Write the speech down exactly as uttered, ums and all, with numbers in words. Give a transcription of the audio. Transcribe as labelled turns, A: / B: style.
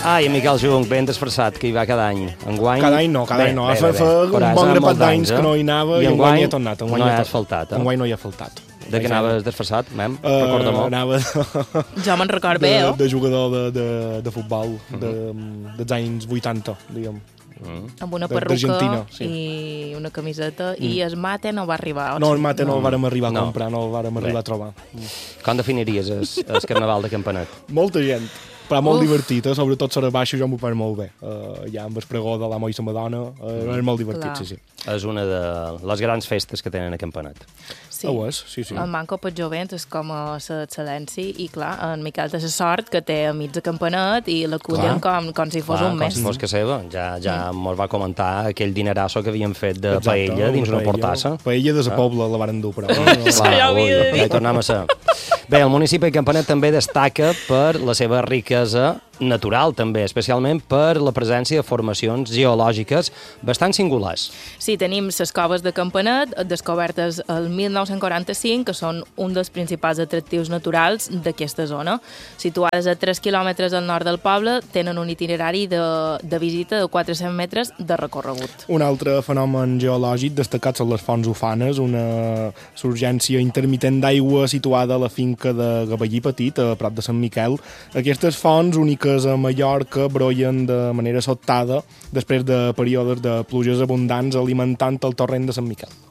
A: Ah, i en Miquel Jung, ben disfressat, que hi va cada any. Enguany...
B: Cada any no, cada any no. Bé, fa, bé, fa un bon grapat d'anys que no hi anava i enguany hi ha tornat.
A: No hi ha faltat, eh?
B: Enguany no hi ha faltat.
A: De què anaves disfressat, mem?
B: Uh,
A: Recorda molt.
B: Anava...
C: Jo me'n record bé, oh?
B: De jugador de, de, de futbol, de, dels anys vuitanta, diguem.
C: Mm. Amb una perruca sí. I una camiseta mm. i el mate no va arribar.
B: No, el mate no, no el vàrem arribar a no. comprar, no el vàrem Bé. arribar a trobar.
A: Com definiries el, el Carnaval de Campanet?
B: Molta gent, però molt Uf. divertit, eh? Sobretot Sora Baixa jo m'ho faig molt bé. Uh, ja amb el pregó de l'amo i la Madonna, uh, és molt divertit, Clar. sí, sí.
A: És una de les grans festes que tenen a Campanet.
C: Sí.
B: Oh, és, sí, sí.
C: El Manco pel jovent és com a l'excel·lència i, clar, en Miquel té la sort que té amics a Campanet i l'acullen com, com si fos
A: clar,
C: un mes.
A: Com si fos que seva. Ja, ja mm. mos va comentar aquell dinerasso que havien fet de Exacte, paella dins una portassa.
B: Paella de la Pobla la varen dur, però...
C: Això ja ho havia de dir.
A: Ja hi tornem a ser. Bé, el municipi de Campanet també destaca per la seva riquesa natural, també, especialment per la presència de formacions geològiques bastant singulars.
C: Sí, tenim les coves de Campanet, descobertes el mil nou-cents quaranta-cinc, que són un dels principals atractius naturals d'aquesta zona. Situades a tres quilòmetres al nord del poble, tenen un itinerari de, de visita de quatre-cents metres de recorregut.
B: Un altre fenomen geològic destacat són les fonts ufanes, una surgència intermitent d'aigua situada a la finca de Gavallí Petit, a prop de Sant Miquel. Aquestes fonts, úniques a Mallorca, brollen de manera sobtada després de períodes de pluges abundants alimentant el torrent de Sant Miquel.